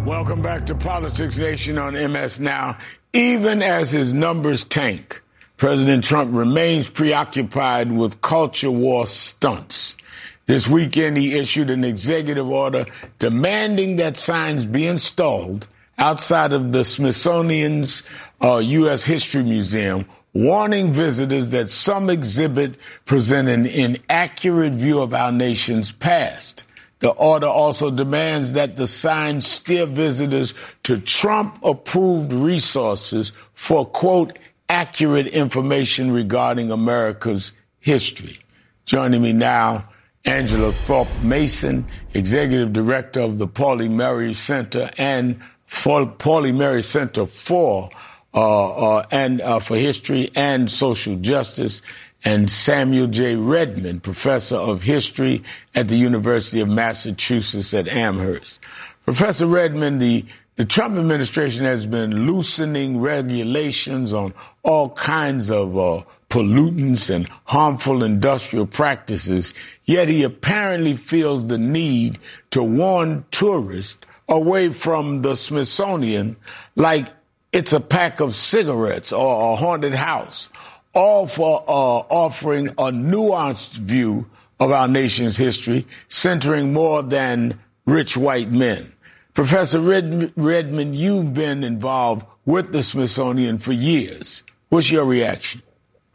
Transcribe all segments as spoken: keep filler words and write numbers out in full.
Welcome back to Politics Nation on M S Now. Even as his numbers tank, President Trump remains preoccupied with culture war stunts. This weekend, he issued an executive order demanding that signs be installed outside of the Smithsonian's uh, U S History Museum, warning visitors that some exhibit present an inaccurate view of our nation's past. The order also demands that the signs steer visitors to Trump-approved resources for, quote, accurate information regarding America's history. Joining me now, Angela Thorpe-Mason, Executive Director of the Pauli Murray Center and for Pauli Murray Center for uh, uh, and uh, for History and Social Justice, and Samuel J. Redmond, Professor of History at the University of Massachusetts at Amherst. Professor Redmond, the, the Trump administration has been loosening regulations on all kinds of uh, pollutants and harmful industrial practices, yet he apparently feels the need to warn tourists away from the Smithsonian like it's a pack of cigarettes or a haunted house, all for uh, offering a nuanced view of our nation's history, centering more than rich white men. Professor Red- Redmond, you've been involved with the Smithsonian for years. What's your reaction?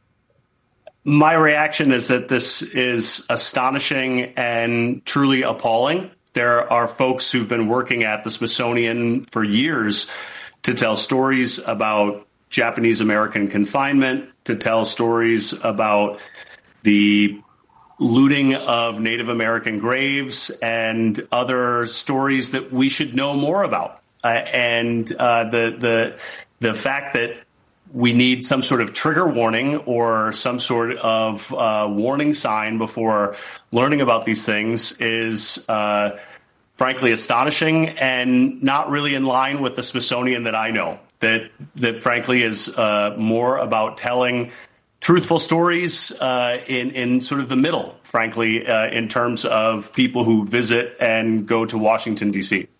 My reaction is that this is astonishing and truly appalling. There are folks who've been working at the Smithsonian for years to tell stories about Japanese American confinement, to tell stories about the looting of Native American graves and other stories that we should know more about. Uh, and uh, the the the fact that we need some sort of trigger warning or some sort of uh, warning sign before learning about these things is uh, frankly astonishing and not really in line with the Smithsonian that I know. That, that frankly, is uh, more about telling truthful stories uh, in, in sort of the middle, frankly, uh, in terms of people who visit and go to Washington, D C.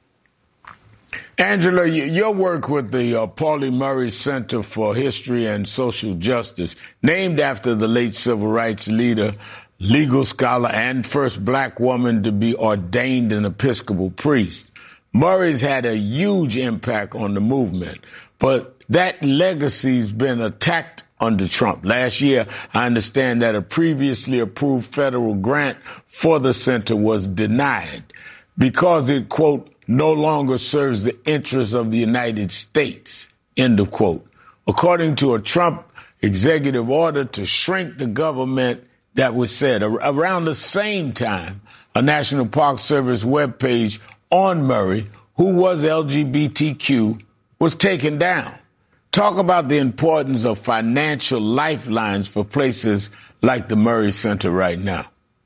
Angela, your work with the uh, Pauli Murray Center for History and Social Justice, named after the late civil rights leader, legal scholar, and first black woman to be ordained an Episcopal priest. Murray's had a huge impact on the movement, but that legacy's been attacked under Trump. Last year, I understand that a previously approved federal grant for the center was denied because it, quote, no longer serves the interests of the United States, end of quote. According to a Trump executive order to shrink the government that was said around the same time, a National Park Service webpage on Murray, who was L G B T Q, was taken down. Talk about the importance of financial lifelines for places like the Murray Center right now.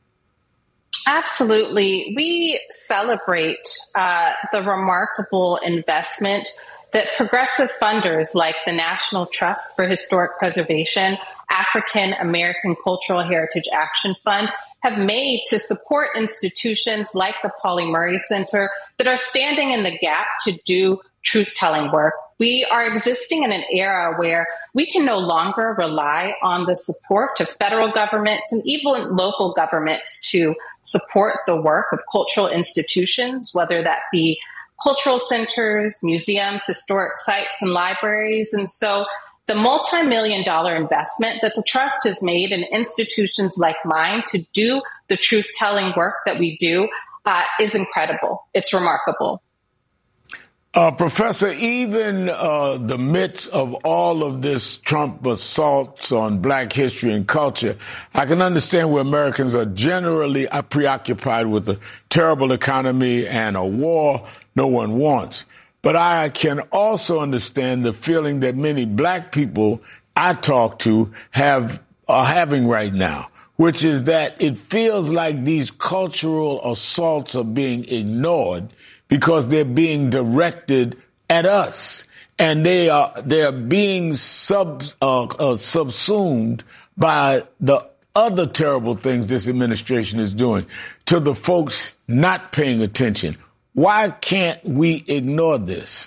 Absolutely. We celebrate uh, the remarkable investment that progressive funders like the National Trust for Historic Preservation, African American Cultural Heritage Action Fund have made to support institutions like the Pauli Murray Center that are standing in the gap to do truth-telling work. We are existing in an era where we can no longer rely on the support of federal governments and even local governments to support the work of cultural institutions, whether that be cultural centers, museums, historic sites, and libraries. And so the multi-million dollar investment that the Trust has made in institutions like mine to do the truth-telling work that we do uh, is incredible. It's remarkable. Uh, Professor, even uh, the midst of all of this Trump assaults on black history and culture, I can understand where Americans are generally preoccupied with the terrible economy and a war no one wants. But I can also understand the feeling that many black people I talk to have are having right now, which is that it feels like these cultural assaults are being ignored because they're being directed at us, and they are they're being sub uh, uh, subsumed by the other terrible things this administration is doing. To the folks not paying attention, Why can't we ignore this?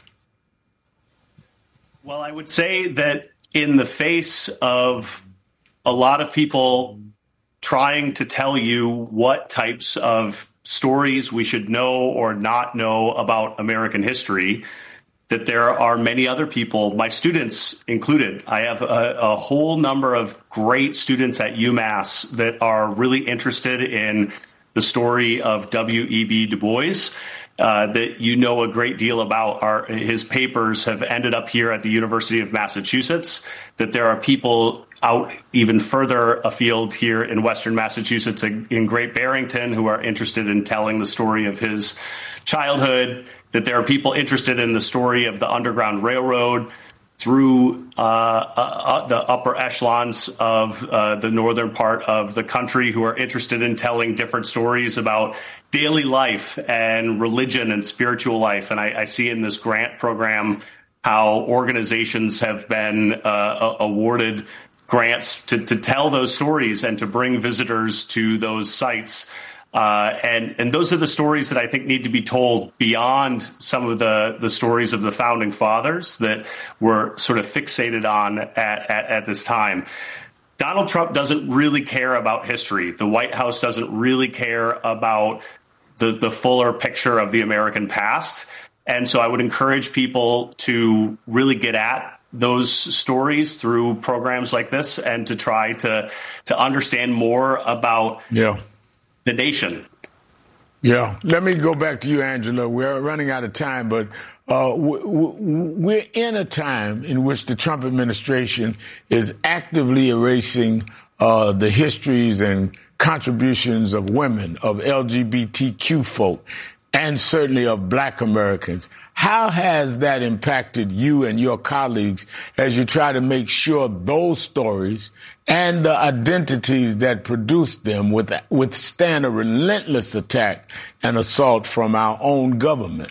Well, I would say that in the face of a lot of people trying to tell you what types of stories we should know or not know about American history, that there are many other people, my students included. I have a, a whole number of great students at UMass that are really interested in the story of W E B Du Bois, uh, that you know a great deal about. Our, his papers have ended up here at the University of Massachusetts, that there are people out even further afield here in Western Massachusetts, in Great Barrington, who are interested in telling the story of his childhood, that there are people interested in the story of the Underground Railroad through uh, uh, the upper echelons of uh, the northern part of the country, who are interested in telling different stories about daily life and religion and spiritual life. And I, I see in this grant program how organizations have been uh, awarded grants to, to tell those stories and to bring visitors to those sites. Uh, and, and those are the stories that I think need to be told beyond some of the, the stories of the founding fathers that we're sort of fixated on at, at, at this time. Donald Trump doesn't really care about history. The White House doesn't really care about the, the fuller picture of the American past. And so I would encourage people to really get at those stories through programs like this and to try to, to understand more about yeah. the nation. Yeah. Let me go back to you, Angela. We're running out of time, but uh, we're in a time in which the Trump administration is actively erasing uh, the histories and contributions of women, of L G B T Q folk, and certainly of Black Americans. How has that impacted you and your colleagues as you try to make sure those stories and the identities that produce them with, withstand a relentless attack and assault from our own government?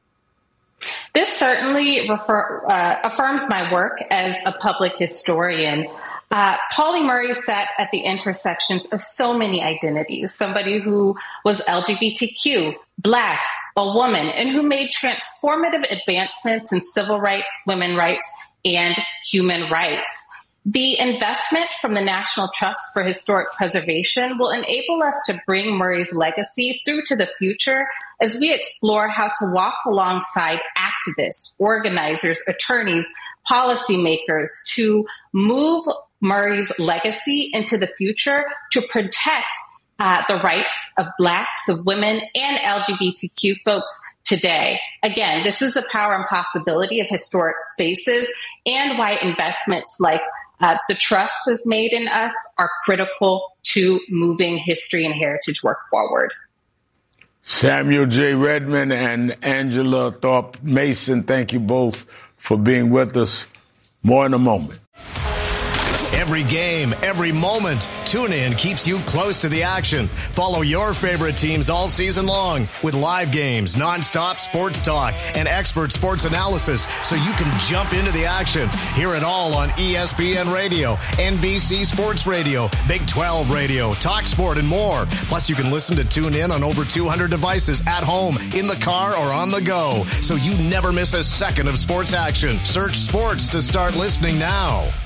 This certainly refer, uh, affirms my work as a public historian. Uh, Pauli Murray sat at the intersections of so many identities, somebody who was L G B T Q, Black, a woman, and who made transformative advancements in civil rights, women's rights, and human rights. The investment from the National Trust for Historic Preservation will enable us to bring Murray's legacy through to the future as we explore how to walk alongside activists, organizers, attorneys, policymakers to move Murray's legacy into the future to protect uh, the rights of Blacks, of women, and L G B T Q folks today. Again, this is a power and possibility of historic spaces and why investments like uh, the trust has made in us are critical to moving history and heritage work forward. Samuel J. Redman and Angela Thorpe Mason, thank you both for being with us. More in a moment. Every game, every moment, TuneIn keeps you close to the action. Follow your favorite teams all season long with live games, nonstop sports talk, and expert sports analysis so you can jump into the action. Hear it all on E S P N Radio, N B C Sports Radio, Big twelve Radio, Talk Sport, and more. Plus, you can listen to TuneIn on over two hundred devices at home, in the car, or on the go, so you never miss a second of sports action. Search sports to start listening now.